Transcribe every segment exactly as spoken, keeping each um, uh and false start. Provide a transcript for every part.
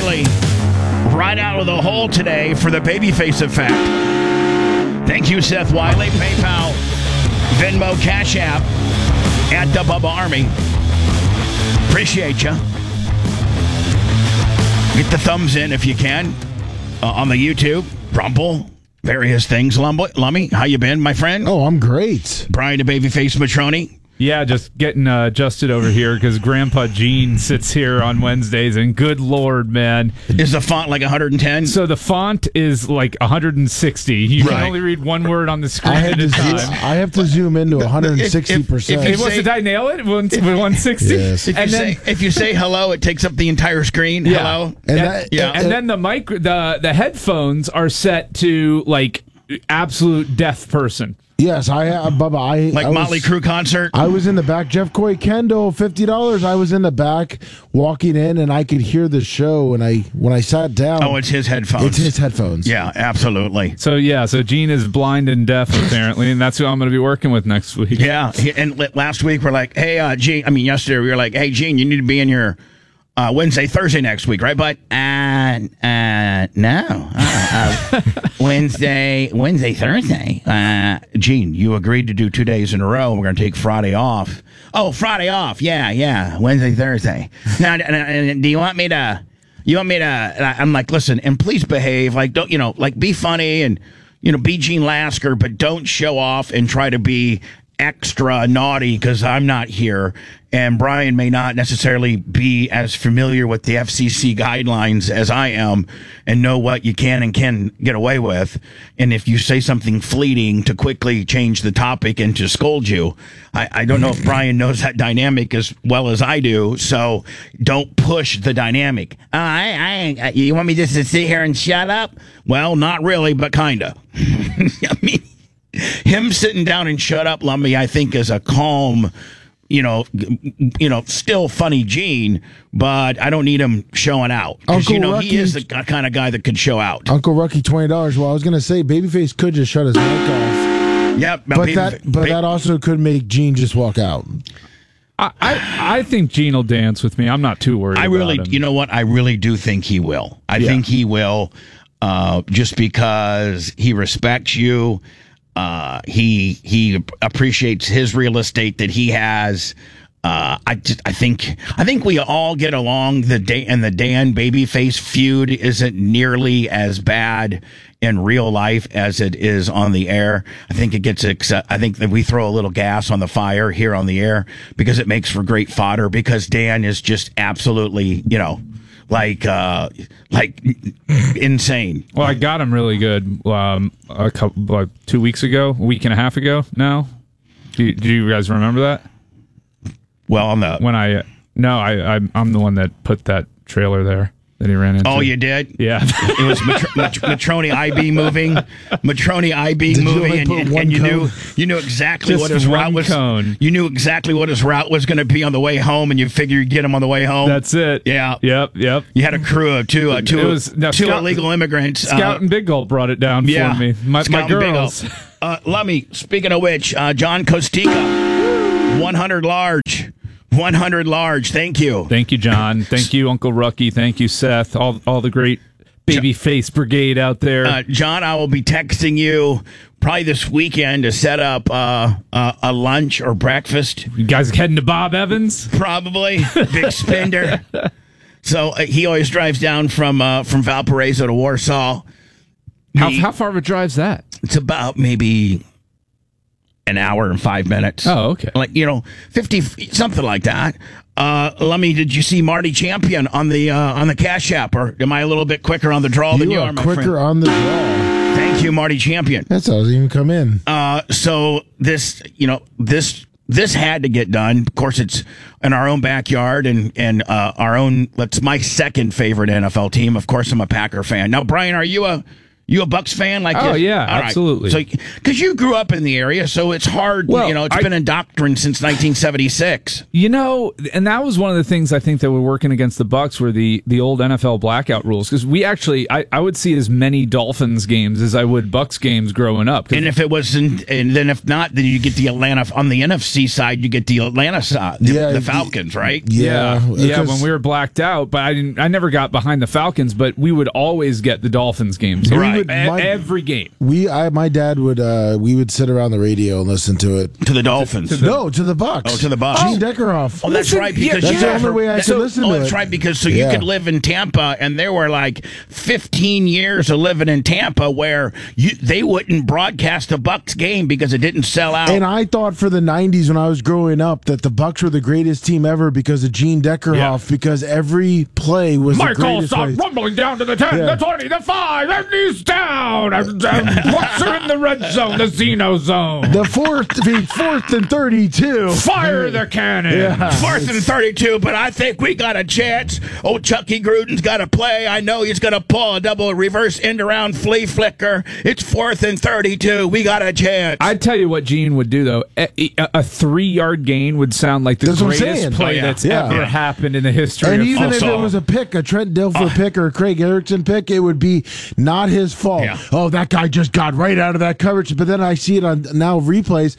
Wiley right out of the hole today for the babyface effect. Thank you, Seth Wiley. PayPal, Venmo, Cash App, at the Bubba Army. Appreciate you. Get the thumbs in if you can uh, on the YouTube. Rumble, various things. Lumby, Lummy, how you been, my friend? Oh, I'm great. Brian the Babyface Matroni. Yeah, just getting uh, adjusted over here because Grandpa Gene sits here on Wednesdays, and good Lord, man. Is the font like one hundred ten? So the font is like one hundred sixty. You Right. can only read one word on the screen I, had at to a zoom, time. I have to zoom into one hundred sixty percent. If- if- Hey, what, say- did I nail it? One- one sixty? Yes. If you, And then, say, if you say hello, it takes up the entire screen. Yeah. Hello? And and, that- yeah. and then the mic, the the headphones are set to like absolute deaf person. Yes, I uh, Bubba. I Like I was, Motley Crue concert? I was in the back. Jeff Coy Kendall, fifty dollars. I was in the back walking in, and I could hear the show. And I when I sat down, Oh, it's his headphones. it's his headphones. Yeah, absolutely. So yeah, so Gene is blind and deaf apparently, and that's who I'm going to be working with next week. Yeah, he- and li- last week we're like, hey, uh, Gene, I mean, yesterday we were like, hey, Gene, you need to be in here uh, Wednesday, Thursday next week, right, bud? Uh, uh, no. Uh, uh, Wednesday, Wednesday, Thursday. Uh, Gene, you agreed to do two days in a row. We're going to take Friday off. Oh, Friday off. Yeah, yeah. Wednesday, Thursday. Now, n- n- do you want me to, you want me to, and I- I'm like, listen, and please behave. Like, don't, you know, like be funny and, you know, be Gene Lasker, but don't show off and try to be extra naughty because I'm not here. And Brian may not necessarily be as familiar with the F C C guidelines as I am and know what you can and can get away with. And if you say something fleeting to quickly change the topic and to scold you, I, I don't know if Brian knows that dynamic as well as I do. So don't push the dynamic. Uh, I, I, you want me just to sit here and shut up? Well, not really, but kind of. I mean, him sitting down and shut up, Lumby, I think is a calm, you know, you know, still funny Gene, but I don't need him showing out because Uncle you know Rocky, he is the kind of guy that could show out. Uncle Rucky, twenty dollars. Well, I was gonna say Babyface could just shut his mic off, Yep, but that but that also could make Gene just walk out. I, I I think Gene will dance with me. I'm not too worried. I really, about him. you know what? I really do think he will. I Yeah. think he will, uh, just because he respects you. Uh, he he appreciates his real estate that he has. Uh, I just, I think I think we all get along. The day and the Dan Babyface feud isn't nearly as bad in real life as it is on the air. I think it gets. I think that we throw a little gas on the fire here on the air because it makes for great fodder. Because Dan is just absolutely, you know, like uh, like insane. Well, I got him really good um, a couple, like two weeks ago, a week and a half ago now. Do you, do you guys remember that? Well, on the When I, no, I, I, I'm the one that put that trailer there that he ran into. oh, you did. Yeah. It was Matr- Matr- Matroni I B moving, Matroni I B Did you moving, only and, put and, one and you knew cone? you knew exactly Just what his route one was. cone. You knew exactly what his route was going to be on the way home, and you figured you'd get him on the way home. That's it. Yeah. Yep. Yep. You had a crew of two, uh, two, It was- no, two Scout- illegal immigrants. Scout uh, and Big Gulp brought it down yeah, for me. My, Scout my and Big girls. Gulp. Uh, Lummy, speaking of which, uh, John Costica, one hundred large. one hundred large. Thank you. Thank you, John. Thank you, Uncle Rucky. Thank you, Seth. All all the great baby face brigade out there. Uh, John, I will be texting you probably this weekend to set up uh, uh, a lunch or breakfast. you guys heading to Bob Evans? Probably. Big spender. So uh, he always drives down from uh, from Valparaiso to Warsaw. How, The- how far of a drive's that? It's about maybe an hour and five minutes. Oh, okay. Like, you know, fifty, something like that. Uh, let me, did you see Marty Champion on the uh, on the Cash App? Or am I a little bit quicker on the draw than You you are are, my quicker friend? on the draw. Thank you, Marty Champion. That's how it doesn't even come in. Uh, so this, you know, this this had to get done. Of course, it's in our own backyard and and uh, our own. That's my second favorite N F L team. Of course, I'm a Packer fan. Now, Brian, are you a You a Bucks fan? Like Oh, this? yeah, All right. absolutely. So, because you grew up in the area, so it's hard. Well, you know, it's I- been indoctrined since nineteen seventy-six. You know, and that was one of the things I think that were working against the Bucks were the the old N F L blackout rules, because we actually I, I would see as many Dolphins games as I would Bucks games growing up. 'Cause And if it wasn't, and then if not, then you get the Atlanta on the N F C side. You get the Atlanta side, the, Yeah, the Falcons, right? Yeah, Yeah, yeah. because- When we were blacked out, but I didn't. I never got behind the Falcons, but we would always get the Dolphins games. Right. We would, e- My- every game. We, I, my dad would, uh, we would sit around the radio and listen to it. To the Dolphins. No, to the Bucks. Oh, to the Bucks. Gene Deckerhoff. Oh, that's Listen, right. yeah, Because that's you the guys only were- way I that- could listen oh, to that's it. right. Because so Yeah. you could live in Tampa, and there were like fifteen years of living in Tampa where you they wouldn't broadcast a Bucks game because it didn't sell out. And I thought for the nineties when I was growing up that the Bucks were the greatest team ever because of Gene Deckerhoff, because every play was the Michael greatest start play. rumbling down to the ten, Yeah. the twenty, the five, and he's down. And, and Bucks are in the red zone, the Zeno zone. The fourth, the fourth and thirty-two. Fire the cannon. Yeah. Fourth and thirty-two, but I think we got a chance. Oh, Chucky Gruden's got to play. I know he's going to pull a double reverse end around flea flicker. It's fourth and thirty-two. We got a chance. I'd tell you what Gene would do, though. A, a- a three-yard gain would sound like the That's what I'm greatest saying. play Oh, yeah. that's Yeah. ever Yeah. happened in the history And of even if Also- it was a pick, a Trent Dilfer pick or a Craig Erickson pick, it would be not his fault. Yeah. Oh, that guy just got right out of that coverage. But then I see it on now replays.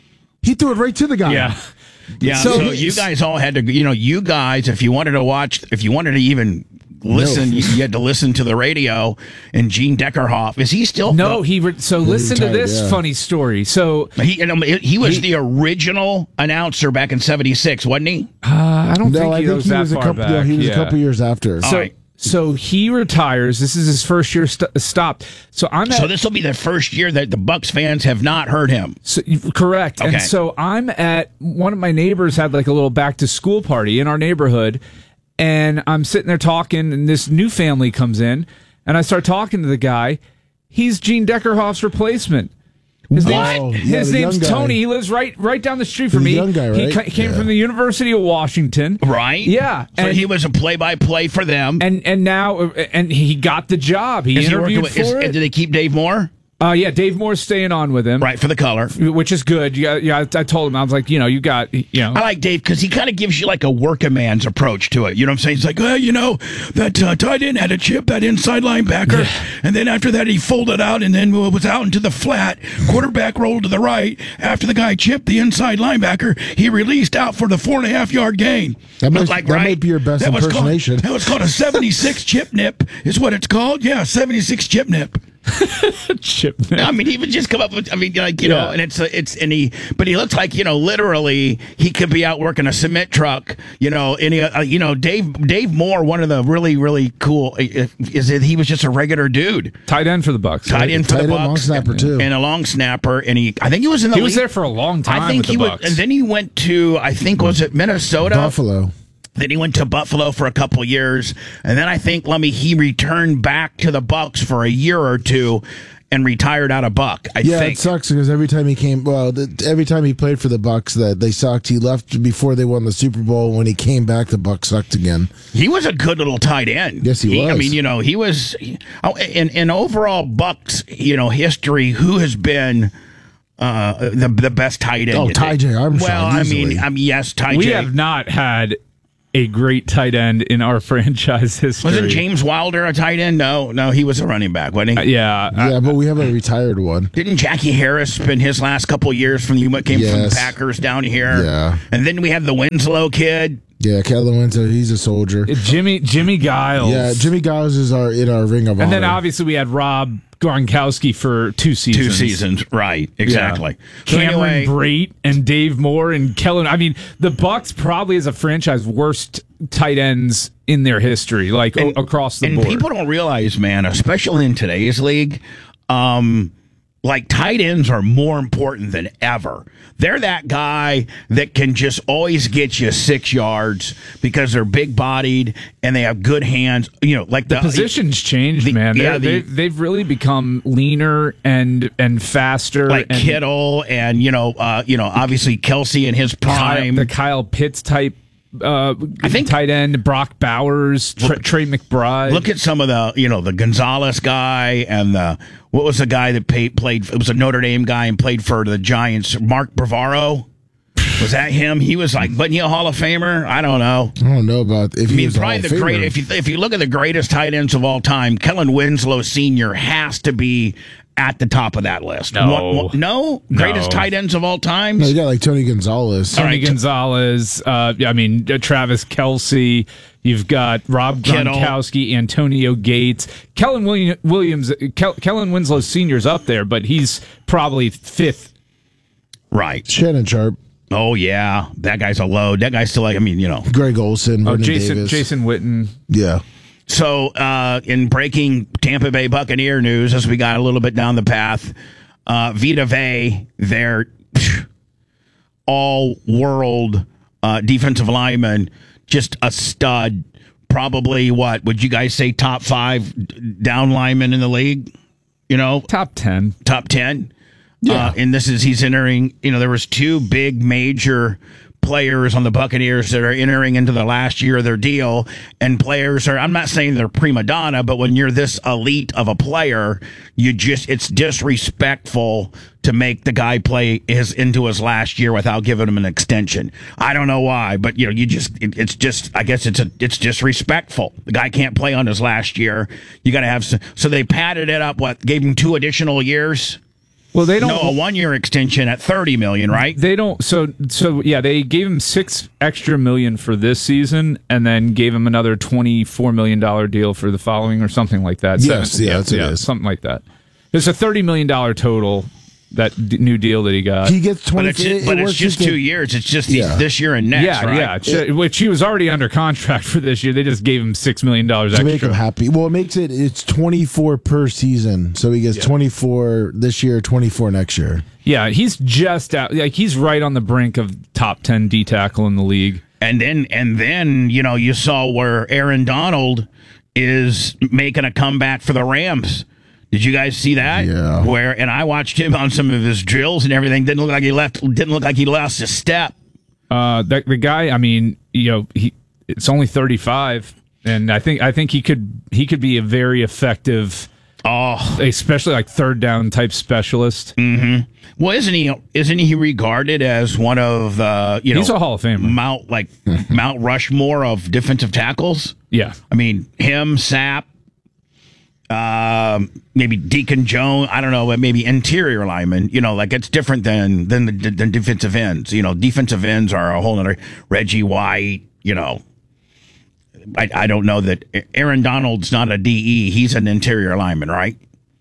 He threw it right to the guy. Yeah. Yeah, So so, he's- you guys all had to, you know, you guys, if you wanted to watch, if you wanted to even listen, No. you, you had to listen to the radio. And Gene Deckerhoff, is he still? No, he. Re- so listen to retired, this yeah. funny story. So He, and, um, he was the original announcer back in seventy-six, wasn't he? uh, I don't No, think I he think goes he that was a far couple. back. Yeah, he was Yeah. a couple years after. All So, right. so he retires. This is his first year st- stopped. So I'm at So this will be the first year that the Bucks fans have not heard him. So, correct. Okay. And so I'm at one of my neighbors had like a little back to school party in our neighborhood, and I'm sitting there talking, and this new family comes in, and I start talking to the guy. He's Gene Deckerhoff's replacement. His, Wow. name's, Yeah, his the name's young guy. Tony. He lives right right down the street from The me. young guy, He right? ca- came Yeah. from the University of Washington. Right? Yeah. So and he was a play-by-play for them. and and now and he got the job. He is he working interviewed with, for is, it. did they keep Dave Moore? Uh, yeah, Dave Moore's staying on with him. Right, for the color. Which is good. Yeah, yeah. I, I told him I was like, you know, you got, you know, I like Dave because he kind of gives you like a working man's approach to it. You know what I'm saying? He's like, well, you know, that uh, tight end had a chip, that inside linebacker. And then after that, he folded out and then was out into the flat. Quarterback rolled to the right. After the guy chipped the inside linebacker, he released out for the four and a half yard gain. That I was might- that might be your best that was called- impersonation. that was called a seventy-six chip nip, is what it's called. Yeah, seventy-six chip nip. chip. I mean, he would just come up with. I mean, like you know, Yeah. and it's it's and he, but he looks like you know, literally, he could be out working a cement truck. You know, any uh, you know, Dave Dave Moore, one of the really really cool uh, is that he was just a regular dude, Tight end for the Bucks. tight end for Tight the end, long Bucks, snapper, too. and a long snapper, and he I think he was in the He was league- there for a long time. I think with he the was, Bucks. and then he went to I think was it Minnesota, Buffalo. Then he went to Buffalo for a couple years, and then I think Lummy he returned back to the Bucks for a year or two, and retired out of Buck. I Yeah, think. it sucks because every time he came, well, the, every time he played for the Bucks, that they sucked. He left before they won the Super Bowl. When he came back, the Bucks sucked again. He was a good little tight end. Yes, he I was. mean, you know, he was. Oh, in in overall Bucks, you know, history, who has been uh, the the best tight end? Oh, Ty J. Armstrong, Well, I mean, easily. I mean, yes, Ty we J. have not had a great tight end in our franchise history. Wasn't James Wilder a tight end? No, no, he was a running back, wasn't he? Yeah. I- Yeah, but we have a retired one. Didn't Jackie Harris spend his last couple of years from the came from the Yes. Packers down here? Yeah. And then we had the Winslow kid. Yeah, Kellen Winslow, he's a soldier. Jimmy Jimmy Giles. Yeah, Jimmy Giles is our in our ring of And honor. then obviously we had Rob Gronkowski for two seasons. Two seasons, right? Exactly. Yeah. So Cameron anyway, Brate and Dave Moore and Kellen. I mean, the Bucks probably as a franchise worst tight ends in their history, like o- across the and board. people don't realize, man, especially in today's league, um, like tight ends are more important than ever. They're that guy that can just always get you six yards because they're big bodied and they have good hands. You know, like the, the positions changed, the- man. yeah, They're- the- they've, they've really become leaner and and faster. like and Kittle and you know, uh, you know, obviously Kelsey in his Kyle, prime. the Kyle Pitts type uh, I think tight end Brock Bowers, Tra- Trey McBride. Look at some of the, you know, the Gonzalez guy and the, what was the guy that paid, played, it was a Notre Dame guy and played for the Giants, Mark Bavaro. Was that him? He was like, wasn't he a Hall of Famer? I don't know. I don't know about if I he mean, was a probably Hall of the great. Famer. If you if you look at the greatest tight ends of all time, Kellen Winslow Senior has to be at the top of that list. No. One- one- no, greatest No. tight ends of all time. No, you got like Tony Gonzalez. Tony All right. Gonzalez. Uh, I mean, uh, Travis Kelce. You've got Rob Kittle. Gronkowski, Antonio Gates, Kellen William, Williams. Kel, Kellen Winslow Senior's up there, but he's probably fifth. Right. Shannon Sharp, Oh yeah, that guy's a load. That guy's still like. I mean, you know. Greg Olson, Oh, Vernon Jason Davis. Jason Witten. Yeah. So, uh, in breaking Tampa Bay Buccaneer news, as we got a little bit down the path, uh, Vita Vea, their all-world uh, defensive lineman, just a stud. Probably what would you guys say? Top five down lineman in the league? You know, Top ten. top ten. Yeah. Uh, and this is he's entering. You know, there was two big major players on the Buccaneers that are entering into the last year of their deal, and players are. I'm not saying they're prima donna, but when you're this elite of a player, you just it's disrespectful to make the guy play his into his last year without giving him an extension. I don't know why, but you know, you just it, it's just I guess it's a it's disrespectful. The guy can't play on his last year. You got to have some, so they padded it up. What gave him two additional years? Well, they don't. No, a one-year extension at thirty million, right? They don't. So, so yeah, they gave him six extra million for this season, and then gave him another twenty-four million dollar deal for the following, or something like that. Yes, Seven- yeah, that's what it is. something like that. There's a thirty million dollar total. That d- new deal that he got. He gets But twenty. it's just, but it it's works just a- two years. It's just these, Yeah. this year and next, yeah, right? yeah. Ch- which he was already under contract for this year. They just gave him six million dollars to extra. make him happy. Well, it makes it it's twenty-four per season, so he gets twenty-four this year, twenty-four next year. Yeah, he's just out. Like he's right on the brink of top ten D tackle in the league. And then, and then, you know, you saw where Aaron Donald is making a comeback for the Rams. Did you guys see that? Yeah. Where and I watched him on some of his drills and everything. Didn't look like he left. Didn't look like he lost a step. Uh, the, the guy. I mean, you know, he it's only thirty-five, and I think I think he could he could be a very effective, Oh, especially like third down type specialist. well, isn't he? Isn't he regarded as one of the you know He's a Hall of Famer. Mount like Mount Rushmore of defensive tackles? Yeah. I mean, him, Sapp, um, maybe Deacon Jones. I don't know, but maybe interior linemen. You know, like it's different than than the than defensive ends. You know, defensive ends are a whole other. Reggie White. You know, I I don't know that Aaron Donald's not a D E. He's an interior lineman, right?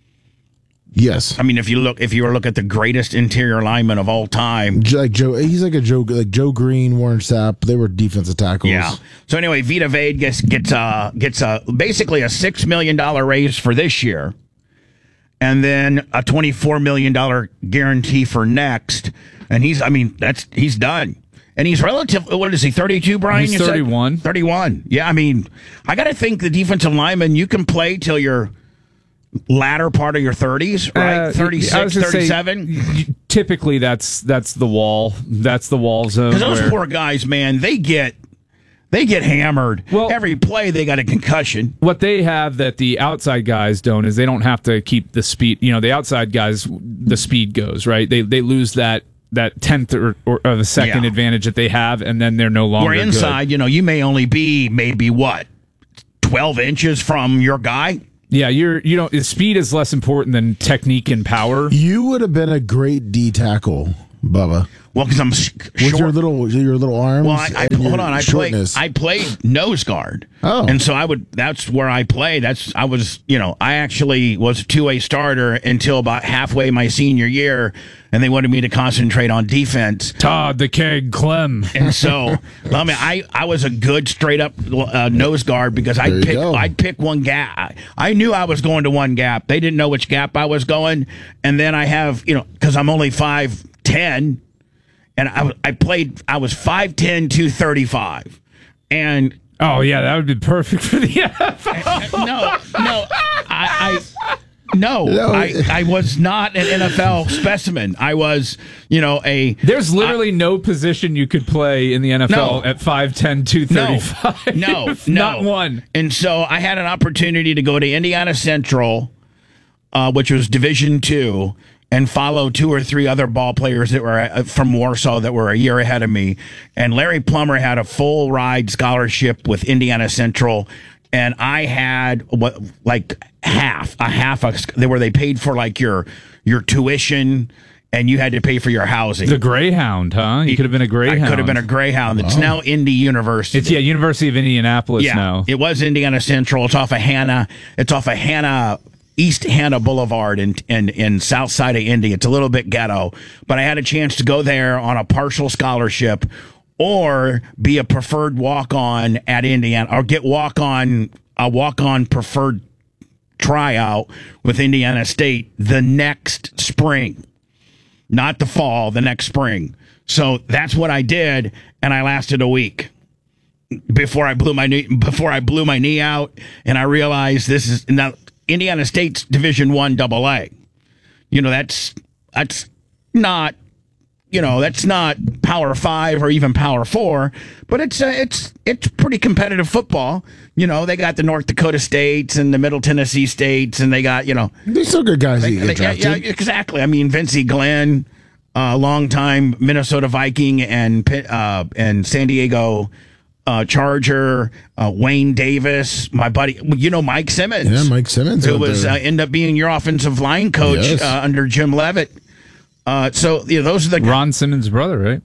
Yes, I mean, if you look if you look at the greatest interior lineman of all time. J- like Joe, he's like a Joe, like Joe Green, Warren Sapp. They were defensive tackles. Yeah. So anyway, Vita Vea gets gets a gets a basically a six million dollar raise for this year, and then a twenty four million dollar guarantee for next. And he's, I mean, that's he's done. And he's relative. What is he? Thirty two, Brian? He's you said? thirty-one. Thirty one. Yeah. I mean, I got to think the defensive lineman you can play till you're latter part of your thirties, right? Uh, I thirty-six, was gonna say, thirty-seven. y- typically, that's that's the wall. That's the wall zone. Because those where- poor guys, man, they get they get hammered. Well- Every play they got a concussion. what they have that the outside guys don't is they don't have to keep the speed. You know, the outside guys, the speed goes right. They they lose that that tenth or, or of a second Yeah. advantage that they have, and then they're no longer Where inside, good. you know, you may only be maybe what twelve inches from your guy. Yeah, you're you know, speed is less important than technique and power. You would have been a great D tackle, Bubba. Well, because I'm sh- With short. your little your little arms. Well, I, I and your hold on. I played. shortness. I played nose guard. Oh. and so I would. That's where I play. That's I was. You know, I actually was a two way starter until about halfway my senior year, and they wanted me to concentrate on defense. Todd the Keg Clem. And so, I mean, I, I was a good straight up uh, nose guard because There I'd you pick go. I'd pick one gap. I knew I was going to one gap. They didn't know which gap I was going, and then I have you know because I'm only five ten, and I I played I was five ten, two thirty-five, and Oh yeah, that would be perfect for the N F L. no no I. I No, No. I, I was not an N F L specimen. I was, you know, a. There's literally no position you could play in the N F L No. at five ten, two thirty-five. No, no, Not one. And so I had an opportunity to go to Indiana Central, uh, which was Division Two, and follow two or three other ball players that were uh, from Warsaw that were a year ahead of me. And Larry Plummer had a full ride scholarship with Indiana Central, and I had what like half a half a where they paid for like your your tuition. And you had to pay for your housing. The Greyhound, huh? You could have been a Greyhound. I could have been a Greyhound. It's Oh. now Indy University. It's, yeah, University of Indianapolis Yeah, now. it was Indiana Central. It's off of Hannah. It's off of Hannah, East Hannah Boulevard in, in, in south side of Indy. It's a little bit ghetto. But I had a chance to go there on a partial scholarship or be a preferred walk-on at Indiana or get walk-on, a walk-on preferred tryout with Indiana State the next spring. Not the fall, the next spring. So that's what I did, and I lasted a week before I blew my knee. Before I blew my knee out, and I realized this is now Indiana State's Division One Double A. You know that's that's not you know that's not Power Five or even Power Four, but it's uh, it's it's pretty competitive football. You know they got the North Dakota States and the Middle Tennessee States, and they got you know. They're still good guys that you They- get yeah, drafted. yeah, exactly. I mean, Vincey Glenn, uh, longtime Minnesota Viking and Pitt- uh, and San Diego uh, Charger, uh, Wayne Davis, my buddy, you know, Mike Simmons. Yeah, Mike Simmons. Who out was uh, there. end up being your offensive line coach Yes. uh, under Jim Levitt. Uh, so you know, those are the Ron Simmons' brother, right?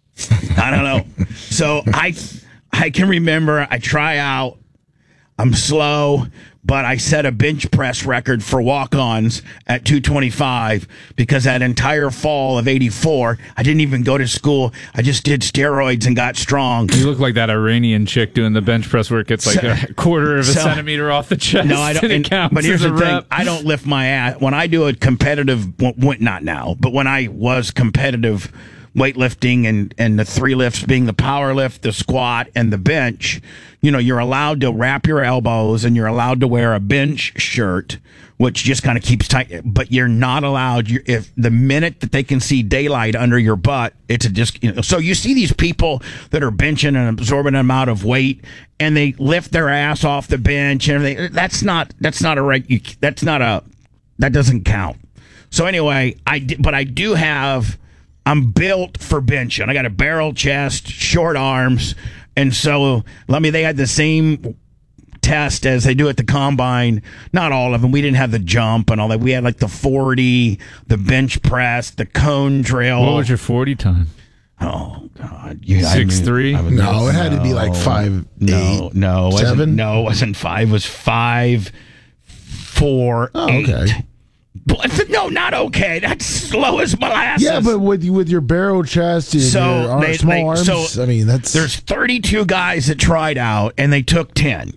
I don't know. So I I can remember I try out. I'm slow, but I set a bench press record for walk-ons at two twenty-five because that entire fall of eighty-four, I didn't even go to school. I just did steroids and got strong. You look like that Iranian chick doing the bench press where it gets like So- a quarter of a so- centimeter off the chest. No, I don't. and it and- counts but here's as the a thing: rep. I don't lift my ass when I do a competitive. w- Not now, but when I was competitive weightlifting and and the three lifts being the power lift, the squat, and the bench. You know, you're allowed to wrap your elbows and you're allowed to wear a bench shirt, which just kind of keeps tight. But you're not allowed. You if the minute that they can see daylight under your butt, it's a disc. You know, so you see these people that are benching an absorbent amount of weight, and they lift their ass off the bench and everything. That's not. That's not a reg. You, that's not a. That doesn't count. So anyway, I di- but I do have. I'm built for benching. I got a barrel chest, short arms. And so, let me, they had the same test as they do at the combine. Not all of them. We didn't have the jump and all that. We had like the forty, the bench press, the cone drill. What was your forty time? Oh, God. You, Six, three? I would- No, it had to be like five, No, eight, no, it wasn't, seven? no, it wasn't five. It was five, four, Oh, eight. okay. But, no, not okay. That's slow as molasses. Yeah, but with with your barrel chest and So your ar- they- small they- arms, so I mean, that's There's thirty-two guys that tried out, and they took ten.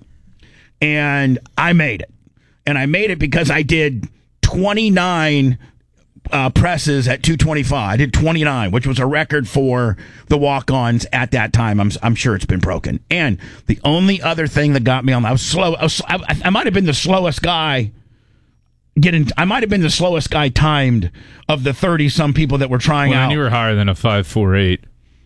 And I made it. And I made it because I did twenty-nine uh, presses at two twenty-five. I did twenty-nine, which was a record for the walk-ons at that time. I'm I'm sure it's been broken. And the only other thing that got me on, I was slow. I, was, I, I might have been the slowest guy. Getting, I might have been the slowest guy timed of the thirty some people that were trying Well, out. and you were higher than a five four eight.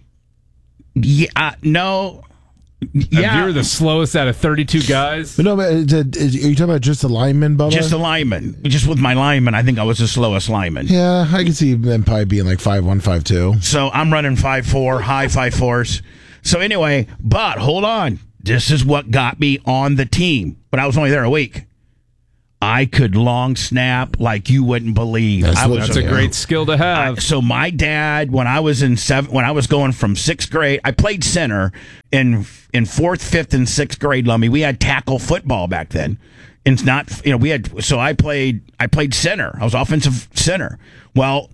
Yeah, uh, no. If Yeah, you were the slowest out of thirty-two guys. But no, but it's a, is, are you talking about just the lineman, Bubba? just a lineman. Just with my lineman, I think I was the slowest lineman. yeah, I can see them probably being like five one, five two. So I'm running five four, high five fours. So anyway, but hold on. This is what got me on the team. But I was only there a week. I could long snap like you wouldn't believe. That's I what- was That's a great skill to have. So my dad, when I was in seven, when I was going from sixth grade, I played center in in fourth, fifth, and sixth grade. Lummy, we had tackle football back then. And it's not, you know, we had. So I played, I played center. I was offensive center. Well,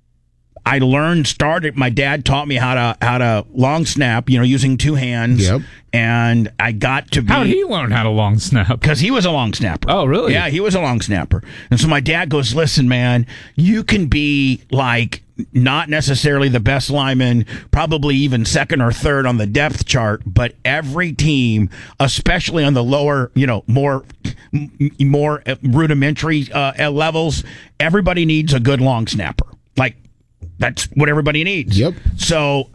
I learned, started. My dad taught me how to how to long snap. You know, using two hands. Yep. And I got to be. How did he learn how to long snap? Because he was a long snapper. Oh, really? Yeah, he was a long snapper. And so my dad goes, listen, man, you can be like not necessarily the best lineman, probably even second or third on the depth chart, but every team, especially on the lower, you know, more more rudimentary uh, levels, everybody needs a good long snapper. Like, that's what everybody needs. Yep. So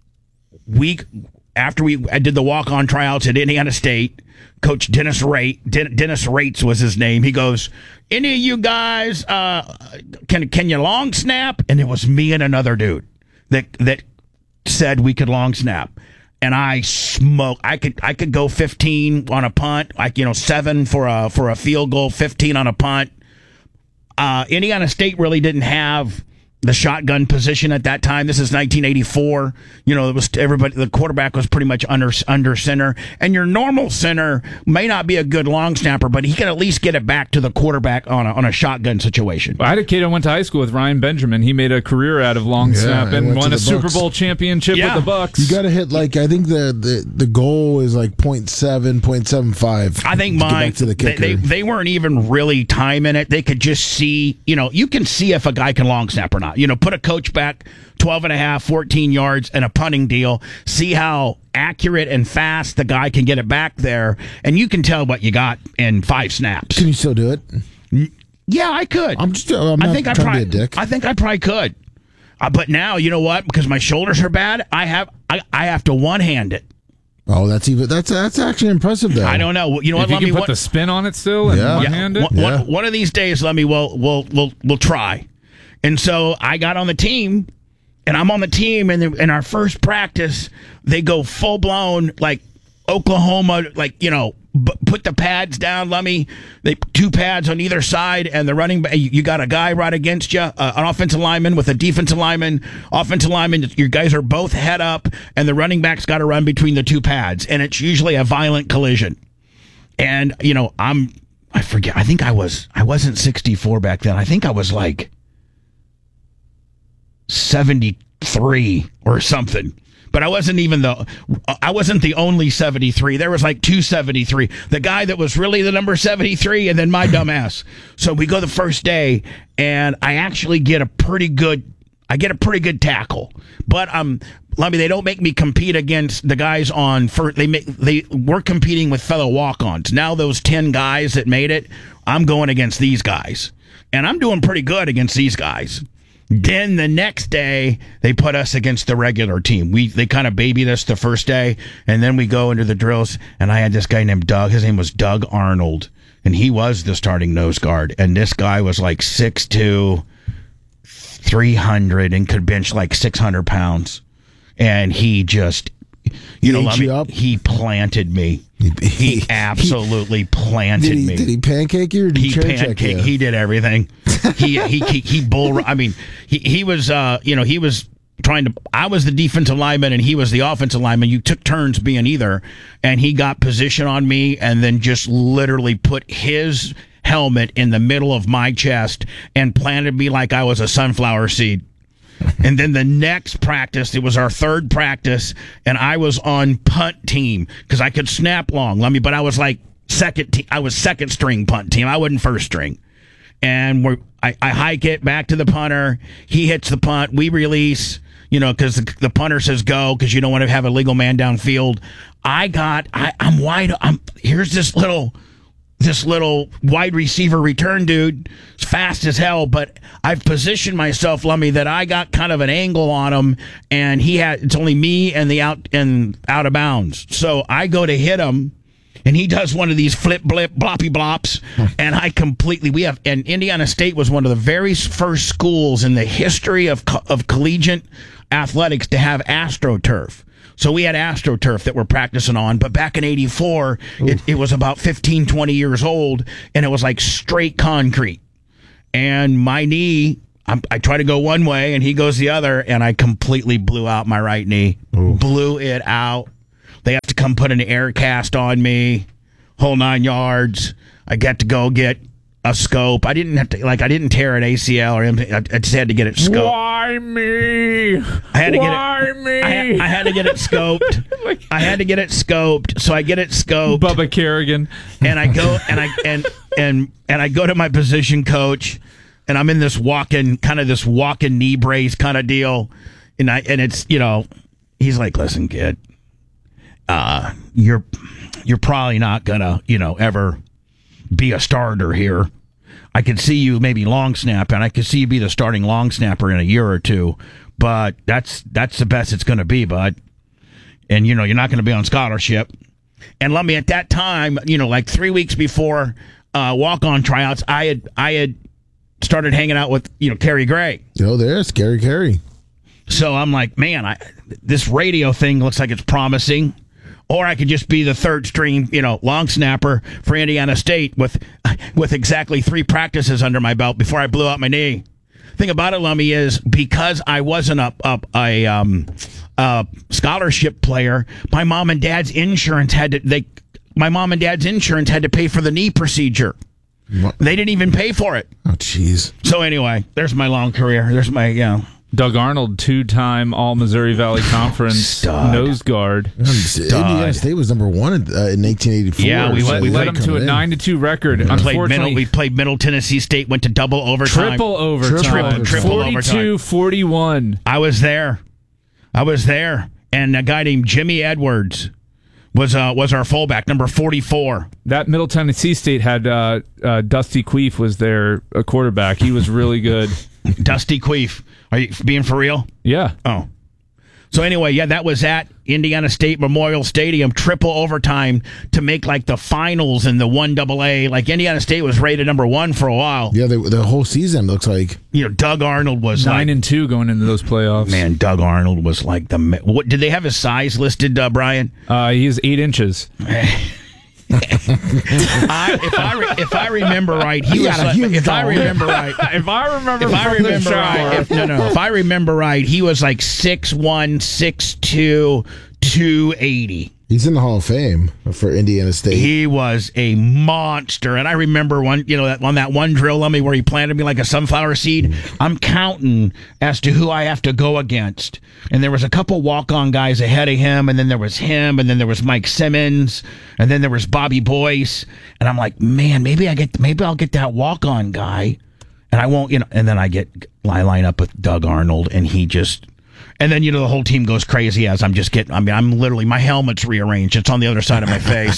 we, after we I did the walk-on tryouts at Indiana State, Coach Dennis Rate, Den- Dennis Rates was his name. He goes, any of you guys, uh, can can you long snap? And it was me and another dude that that said we could long snap. And I smoke. I could I could go fifteen on a punt, like you know seven for a for a field goal, fifteen on a punt. Uh, Indiana State really didn't have the shotgun position at that time. This is nineteen eighty-four. You know, it was everybody. The quarterback was pretty much under under center, and your normal center may not be a good long snapper, but he can at least get it back to the quarterback on a, on a shotgun situation. I had a kid I went to high school with, Ryan Benjamin. He made a career out of long Yeah, snap and and went won to a the Super Bucks. Bowl championship Yeah. with the Bucks. You got to hit like I think the, the the goal is like point seven, point seven five. I think to get mine, back to the they, kicker. they they weren't even really timing it. They could just see, you know, you can see if a guy can long snap or not. You know, put a coach back twelve and a half, fourteen yards and a punting deal. See how accurate and fast the guy can get it back there. And you can tell what you got in five snaps. Can you still do it? Yeah, I could. I'm just. I'm not I think I trying probably, to be a dick. I think I probably could. Uh, but now, you know what? Because my shoulders are bad, I have I, I have to one hand it. Oh, that's even. That's that's actually impressive though. I don't know. You know if what? you Let can me put what, the spin on it still and Yeah. one Yeah, hand it. one, Yeah. one, one of these days, let me. We'll we'll we'll we'll try. And so I got on the team, and I'm on the team, and in our first practice, they go full blown like Oklahoma, like you know, b- put the pads down. Let me. They two pads on either side, and the running back. You, you got a guy right against you, uh, an offensive lineman with a defensive lineman. Offensive lineman, your guys are both head up, and the running back's got to run between the two pads, and it's usually a violent collision. And you know, I'm. I forget. I think I was. I wasn't sixty-four back then. I think I was like seventy-three or something. But I wasn't even the I wasn't the only seventy-three. There was like two seventy-three. The guy that was really the number seventy-three, and then my dumbass. So we go the first day, and I actually get a pretty good I get a pretty good tackle. But um let me they don't make me compete against the guys on first they make they we're competing with fellow walk-ons. Now those ten guys that made it, I'm going against these guys. And I'm doing pretty good against these guys. Then the next day, they put us against the regular team. We They kind of babied us the first day, and then we go into the drills, and I had this guy named Doug. His name was Doug Arnold, and he was the starting nose guard. And this guy was like six two, three hundred, and could bench like six hundred pounds. And he just, you know, ate let you me, up? he planted me. He absolutely planted Did he, me. did he pancake you or did he, He chair check pancake. you? He did everything. he he he, he bull. I mean, he he was. Uh, you know, he was trying to. I was the defensive lineman, and he was the offensive lineman. You took turns being either, and he got position on me, and then just literally put his helmet in the middle of my chest and planted me like I was a sunflower seed. And then the next practice, it was our third practice, and I was on punt team because I could snap long. Let me, but I was like second. Te- I was second string punt team. I wasn't first string. And we're, I, I hike it back to the punter. He hits the punt. We release. You know, because the, the punter says go because you don't want to have a legal man downfield. I got. I, I'm wide. I'm here's this little. This little wide receiver return dude is fast as hell, but I've positioned myself, Lummy, that I got kind of an angle on him, and he had it's only me and the out and out of bounds. So I go to hit him, and he does one of these flip blip bloppy blops, and I completely we have and Indiana State was one of the very first schools in the history of co- of collegiate athletics to have AstroTurf. So we had AstroTurf that we're practicing on, but back in eighty-four, it, it was about fifteen, twenty years old, and it was like straight concrete. And my knee, I'm, I try to go one way, and he goes the other, and I completely blew out my right knee. Ooh. Blew it out. They have to come put an air cast on me, whole nine yards. I get to go get a scope. I didn't have to, like, I didn't tear an A C L or anything. I, I just had to get it scoped. Why me? I had to Why get it. me? I had, I had to get it scoped. I had to get it scoped. So I get it scoped. Bubba Kerrigan. And I go and I and and and I go to my position coach, and I'm in this walking, kind of this walking knee brace kind of deal. And I, and it's, you know, he's like, listen, kid, uh, you're, you're probably not gonna, you know, ever be a starter here. I could see you maybe long snap, and I could see you be the starting long snapper in a year or two, but that's, that's the best it's going to be, bud. And, you know, you're not going to be on scholarship. And let me, at that time, you know, like three weeks before uh, walk-on tryouts, I had, I had started hanging out with, you know, Kerry Gray. Oh, there's Gary Carey. So I'm like, man, I, this radio thing looks like it's promising. Or I could just be the third string, you know, long snapper for Indiana State with with exactly three practices under my belt before I blew out my knee. Thing about it, Lummy, is because I wasn't a, a, a, um, a scholarship player, my mom and dad's insurance had to they my mom and dad's insurance had to pay for the knee procedure. What? They didn't even pay for it. Oh, jeez. So anyway, there's my long career. There's my, you know. Doug Arnold, two-time All-Missouri Valley Conference Stud. nose guard. Indiana State was number one in, uh, in nineteen eighty-four. Yeah, we, led, we led them to a nine to two record. We played, middle, Unfortunately, we played Middle Tennessee State, went to double overtime. triple overtime. Triple, triple overtime. forty-two forty-one. I was there. I was there. And a guy named Jimmy Edwards was uh, was our fullback, number forty-four. That Middle Tennessee State had uh, uh, Dusty Queef was their uh, quarterback. He was really good. Dusty Queef. Are you being for real? Yeah. Oh. So anyway, yeah, that was at Indiana State Memorial Stadium, triple overtime to make like the finals in the one double A. Like Indiana State was rated number one for a while. Yeah, they, the whole season looks like. You know, Doug Arnold was nine like, and two going into those playoffs. Man, Doug Arnold was like the. What did they have his size listed, uh, Brian? Uh, he's eight inches. I, if I re, if I remember right, he, He was. had a Like, huge if I dog. remember right, if I remember, if I from the remember shower- right, if, no, no, if I remember right, he was like six one, six two, two eighty. He's in the Hall of Fame for Indiana State. He was a monster, and I remember one, you know, that on that one drill on me where he planted me like a sunflower seed. I'm counting as to who I have to go against, and there was a couple walk-on guys ahead of him, and then there was him, and then there was Mike Simmons, and then there was Bobby Boyce, and I'm like, man, maybe I get, maybe I'll get that walk-on guy, and I won't, you know, and then I get I line up with Doug Arnold, and he just. And then, you know, the whole team goes crazy as I'm just getting, I mean, I'm literally, my helmet's rearranged. It's on the other side of my face.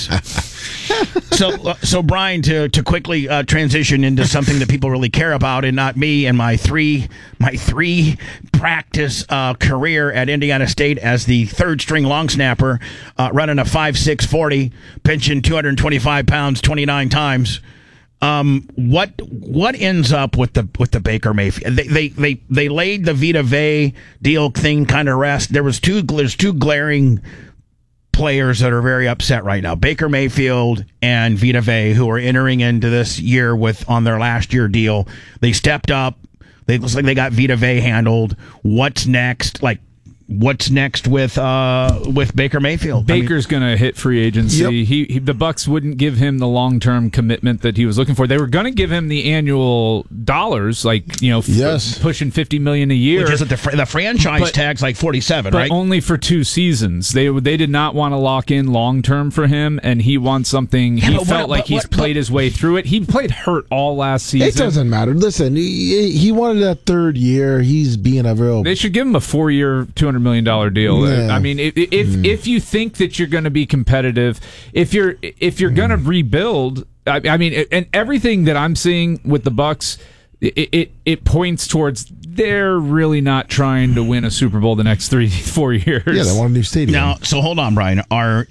so, uh, so Brian, to, to quickly uh, transition into something that people really care about and not me and my three, my three practice uh, career at Indiana State as the third string long snapper, uh, running a five six forty, benching two hundred twenty-five pounds twenty-nine times. Um, what what ends up with the with the Baker Mayfield? They they they, they laid the Vita Vea deal thing kind of rest. There was two there's two glaring players that are very upset right now: Baker Mayfield and Vita Vea, who are entering into this year with on their last year deal. They stepped up. They looks like they got Vita Vea handled. What's next? Like. What's next with uh, with Baker Mayfield? Baker's I mean, going to hit free agency. Yep. He, he the Bucks wouldn't give him the long term commitment that he was looking for. They were going to give him the annual dollars, like you know, f- yes. pushing fifty million a year. Which is the fr- the franchise but, tag's like forty seven, but right? only for two seasons. They they did not want to lock in long term for him, and he wants something. Yeah, he but felt what- like but he's what- played his way through it. He played hurt all last season. It doesn't matter. Listen, he, he wanted that third year. He's being a real. They should give him a four year, two hundred million dollar deal. Yeah. I mean, if if, Mm. if you think that you're going to be competitive, if you're if you're going to rebuild, I, I mean, and everything that I'm seeing with the Bucks, it, it it points towards they're really not trying to win a Super Bowl the next three four years. Yeah, they want a new stadium. Now, so hold on, Brian. Are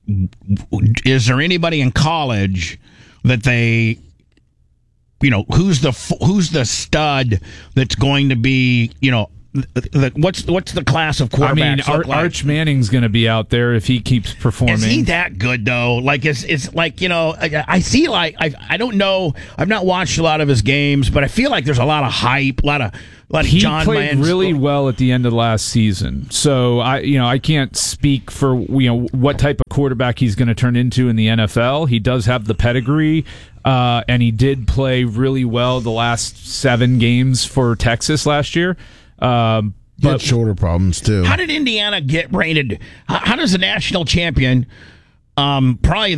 is there anybody in college that they, you know, who's the who's the stud that's going to be, you know, the, what's what's the class of quarterbacks? I mean, Ar- look like? Arch Manning's going to be out there if he keeps performing. Is he that good though? Like it's it's like, you know, I, I see like I I don't know. I've not watched a lot of his games, but I feel like there's a lot of hype, a lot of a lot of he John played Mans- really well at the end of last season. So I, you know, I can't speak for you know what type of quarterback he's going to turn into in the N F L. He does have the pedigree, uh, and he did play really well the last seven games for Texas last year. Um, He had but shoulder problems too. How did Indiana get rated? How, how does a national champion, um, probably the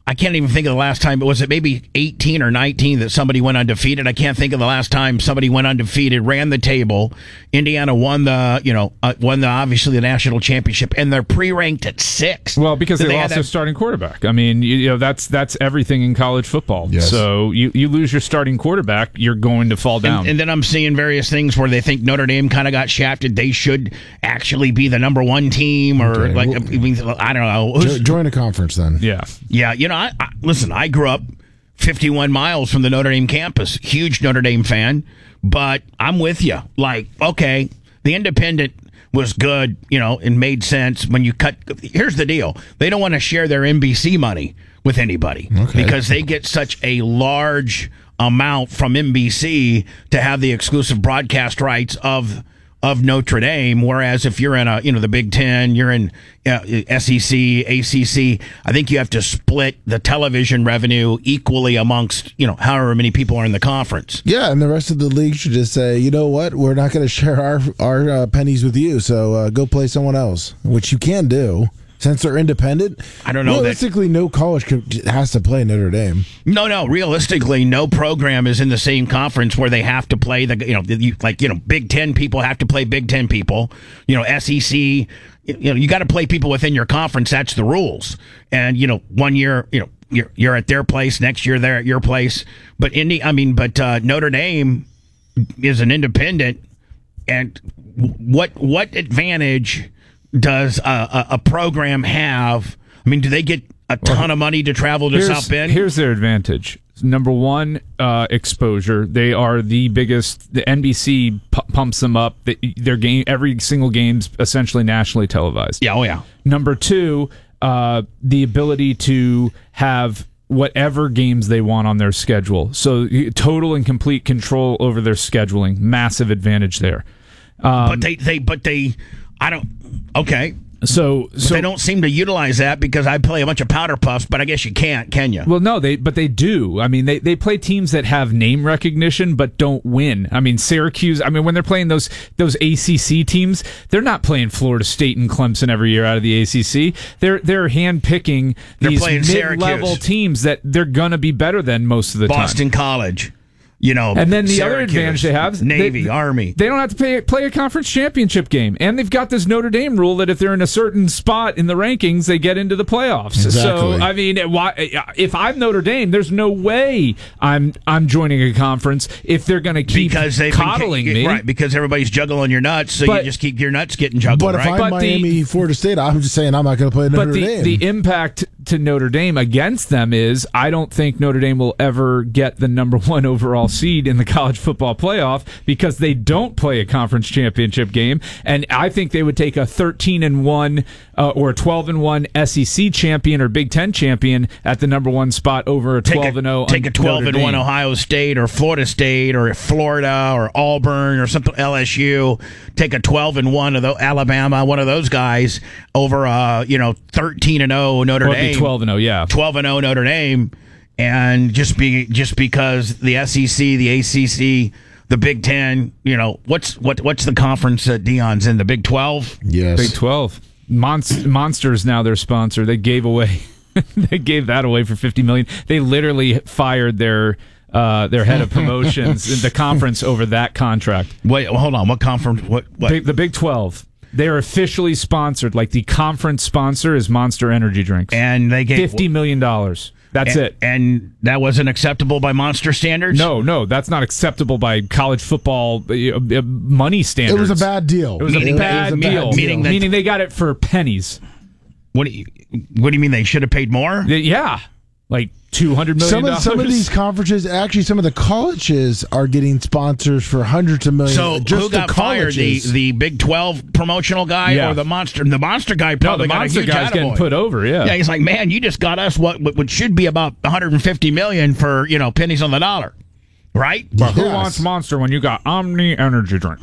I can't even think of the last time. Was it maybe eighteen or nineteen that somebody went undefeated? I can't think of the last time somebody went undefeated, ran the table. Indiana won the, you know, uh, won the obviously the national championship, and they're pre-ranked at six. Well, because they, they lost that- their starting quarterback. I mean, you, you know, that's that's everything in college football. Yes. So you, you lose your starting quarterback, you're going to fall down. And, and then I'm seeing various things where they think Notre Dame kind of got shafted. They should actually be the number one team, or Okay, like well- I mean, I don't know. Jo- join a conference then. yeah. Yeah, you know, I, I listen. I grew up fifty-one miles from the Notre Dame campus. Huge Notre Dame fan, but I'm with you. Like, okay, the Independent was good, you know, and made sense when you cut. Here's the deal: they don't want to share their N B C money with anybody Okay. because they get such a large amount from N B C to have the exclusive broadcast rights of. of Notre Dame, whereas if you're in a, you know, the Big Ten, you're in uh, S E C, A C C, I think you have to split the television revenue equally amongst, you know, however many people are in the conference. Yeah, and the rest of the league should just say, you know what, we're not going to share our our uh, pennies with you, so uh, go play someone else, which you can do. Since they're independent, I don't know that- Realistically, no college could, has to play Notre Dame. No, no, realistically, no program is in the same conference where they have to play the, you know, you, like, you know, Big Ten people have to play Big Ten people, you know, S E C, you know, you got to play people within your conference. That's the rules. And, you know, one year, you know, you're, you're at their place, next year they're at your place. But Indy, I mean, but uh, Notre Dame is an independent, and what what advantage does a, a, a program have? I mean, do they get a ton of money to travel to Here's, South Bend? here's their advantage. Number one, uh, exposure. They are the biggest. The N B C pu- pumps them up. They, their game, every single game's essentially nationally televised. Yeah, oh yeah. Number two, uh, the ability to have whatever games they want on their schedule. So total and complete control over their scheduling. Massive advantage there. Um, But they, they, but they, I don't. Okay, so but so they don't seem to utilize that because I play a bunch of powder puffs. But I guess you can't, can you? Well, no, they but they do. I mean, they, they play teams that have name recognition but don't win. I mean, Syracuse. I mean, when they're playing those those A C C teams, they're not playing Florida State and Clemson every year out of the A C C. They're they're handpicking They're these playing mid-level Syracuse. teams that they're gonna be better than most of the time. Boston College, you know, And then the Syracuse, other advantage they have, Navy, they, Army. They don't have to pay, play a conference championship game, and they've got this Notre Dame rule that if they're in a certain spot in the rankings, they get into the playoffs. Exactly. So, I mean, why, if I'm Notre Dame, there's no way I'm I'm joining a conference if they're going to keep because they've coddling been, me. right? Because everybody's juggling your nuts, so But- you just keep your nuts getting juggled, But if right? I'm But the- Miami, Florida State, I'm just saying I'm not going to play Notre But the, Dame. the impact to Notre Dame against them is I don't think Notre Dame will ever get the number one overall seed in the college football playoff because they don't play a conference championship game. And I think they would take a thirteen and one uh, or a twelve and one S E C champion or Big Ten champion at the number one spot over a twelve and oh. Take a twelve and one Ohio State or Florida State or Florida or Auburn or something, L S U. Take a twelve and one of the Alabama, one of those guys over uh you know thirteen and oh Notre Or Dame. twelve and oh, yeah. twelve and oh Notre Dame, and just be just because the S E C, the A C C, the Big Ten, you know, what's what what's the conference that Dion's in? The Big twelve? yes. Big twelve. Monst- Monster is now their sponsor. They gave away, they gave that away for fifty million dollars. They literally fired their uh, their head of promotions in the conference over that contract. Wait, hold on. What conference? What? what? Big, the Big twelve. They're officially sponsored. Like the conference sponsor is Monster Energy Drinks. And they gave fifty million dollars. That's and, it. And that wasn't acceptable by Monster standards? No, no, that's not acceptable by college football uh, uh, money It standards. was a bad deal. It was Meaning a that- bad it was a bad deal. deal. Meaning that- Meaning they got it for pennies. What do you What do you mean they should have paid more? Yeah, like two hundred million Some of dollars. some of these conferences, actually, some of the colleges are getting sponsors for hundreds of millions. So just who got the fired? The colleges. the Big twelve promotional guy Yeah. or the monster? The monster guy No, probably the got monster a huge guy's getting attaboy. put over. Yeah, Yeah, he's like, man, you just got us what what should be about one hundred fifty million for you know pennies on the dollar, right? But who Yes. wants Monster when you got Omni Energy Drink?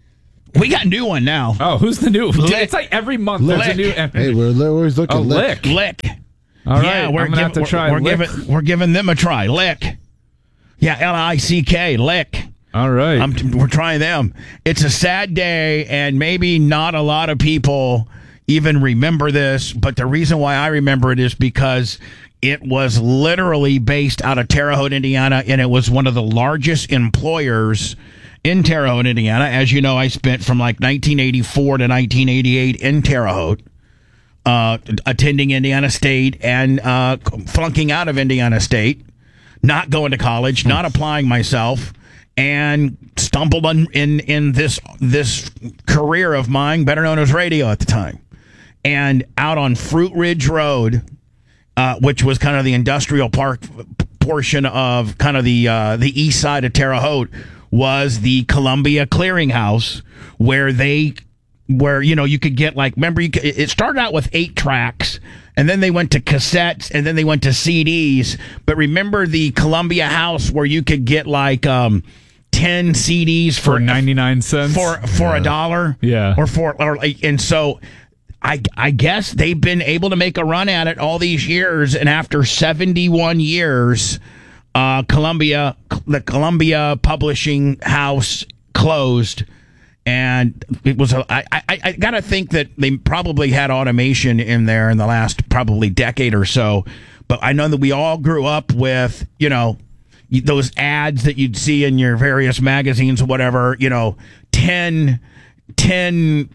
We got a new one now. Oh, who's the new? Lick. It's like every month there's a Lick. new. Hey, we're li- always looking. a Lick. lick. Lick. All right, yeah, we're I'm gonna have to giving- try We're, we're Lick. giving we're giving them a try. Lick. Yeah, L I C K. Lick. All right. I'm, we're trying them. It's a sad day, and maybe not a lot of people even remember this, but the reason why I remember it is because It was literally based out of Terre Haute, Indiana, and it was one of the largest employers in Terre Haute, Indiana. As you know, I spent from like nineteen eighty-four to nineteen eighty-eight in Terre Haute, uh, attending Indiana State and uh, flunking out of Indiana State, not going to college, not applying myself, and stumbled on, in in this this career of mine, better known as radio at the time. And out on Fruit Ridge Road, uh, which was kind of the industrial park portion of kind of the uh, the east side of Terre Haute, was the Columbia Clearinghouse, where they, where you know you could get like, remember you could, it started out with eight tracks, and then they went to cassettes, and then they went to C Ds. But remember the Columbia House where you could get like um, ten C Ds for, for ninety-nine cents for for yeah. a dollar, yeah, or for or and so. I, I guess they've been able to make a run at it all these years, and after seventy-one years, uh, Columbia, the Columbia Publishing House closed, and it was a. I, I, I gotta think that they probably had automation in there in the last probably decade or so, but I know that we all grew up with, you know, those ads that you'd see in your various magazines or whatever, you know, ten, ten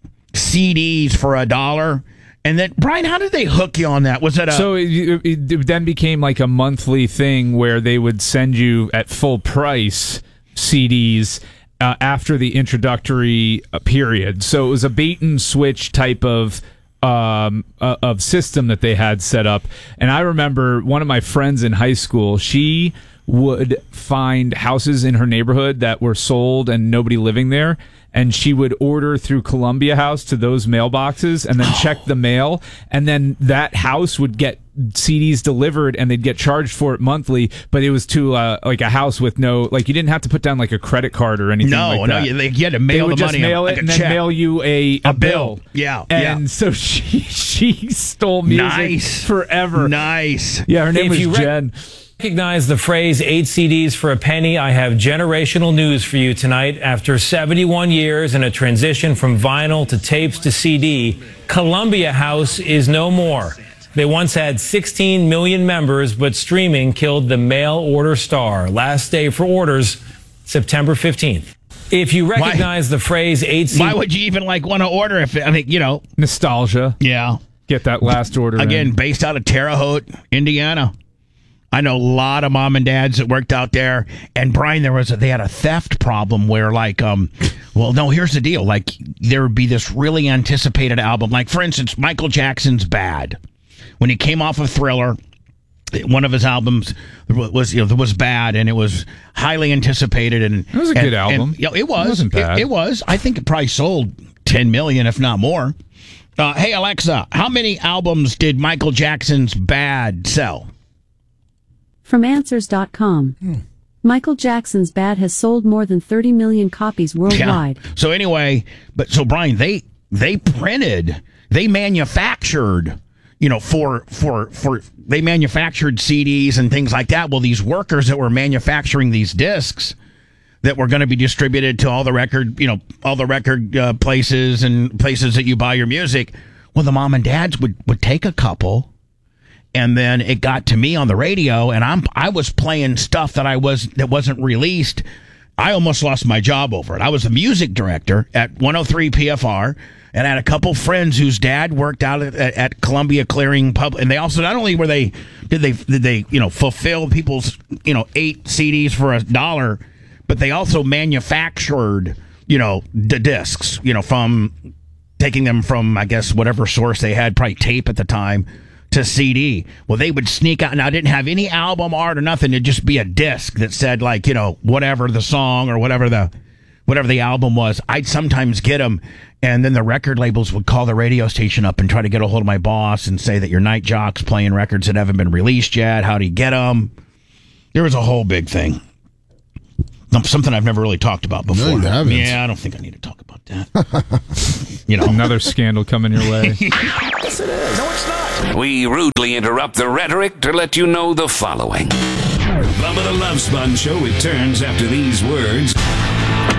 C Ds for a dollar. And then, Brian, how did they hook you on that? Was it a... So it, it then became like a monthly thing where they would send you at full price C Ds uh, after the introductory uh, period. So it was a bait and switch type of um, uh, of system that they had set up. And I remember one of my friends in high school, she would find houses in her neighborhood that were sold and nobody living there, and she would order through Columbia House to those mailboxes and then check the mail, and then that house would get C Ds delivered and they'd get charged for it monthly, but it was to uh, like a house with no, like you didn't have to put down like a credit card or anything no, like no, that. No, you had to mail they would the just money mail like it a and check. then mail you a, a, a bill. bill. Yeah, and yeah. so she she stole music nice. forever. Nice. Yeah, her name if was you Jen. Recognize the phrase eight C Ds for a penny? I have generational news for you tonight. After seventy-one years and a transition from vinyl to tapes to C D, Columbia House is no more. They once had sixteen million members, but streaming killed the mail order star. Last day for orders, September fifteenth. If you recognize why, the phrase eight C Ds... Why would you even like want to order if, I mean, you know... Nostalgia. Yeah. Get that last order Again, in. based out of Terre Haute, Indiana. I know a lot of mom and dads that worked out there. And Brian, there was a, they had a theft problem where, like, um, well, no, here's the deal. Like, there would be this really anticipated album. Like, for instance, Michael Jackson's Bad. When he came off of Thriller, one of his albums was, you know, was Bad, and it was highly anticipated. And it was a and, good album. And, you know, it was. It wasn't bad. It, it was. I think it probably sold ten million, if not more. Uh, hey, Alexa, how many albums did Michael Jackson's Bad sell? From Answers dot com. Hmm. Michael Jackson's Bad has sold more than thirty million copies worldwide. Yeah. So anyway, but so Brian, they they printed, they manufactured, you know, for for for they manufactured C Ds and things like that. Well, these workers that were manufacturing these discs that were going to be distributed to all the record, you know, all the record uh, places and places that you buy your music. Well, the mom and dads would would take a couple. And then it got to me on the radio, and I'm I was playing stuff that I was that wasn't released. I almost lost my job over it. I was the music director at one oh three P F R, and I had a couple friends whose dad worked out at, at Columbia Clearing Pub, and they also not only were they did they did they you know fulfill people's you know eight C Ds for a dollar, but they also manufactured you know the discs you know from taking them from I guess whatever source they had, probably tape at the time, to C D. Well, they would sneak out, and I didn't have any album art or nothing. It'd just be a disc that said, like, you know, whatever the song or whatever the whatever the album was. I'd sometimes get them, and then the record labels would call the radio station up and try to get a hold of my boss and say that your night jock's playing records that haven't been released yet. How do you get them? There was a whole big thing. Something I've never really talked about before. No, you haven't. Yeah, I don't think I need to talk about that. You know, another scandal coming your way. Yes, it is. No, it's not. We rudely interrupt the rhetoric to let you know the following. Bubba the Love Sponge Show returns after these words.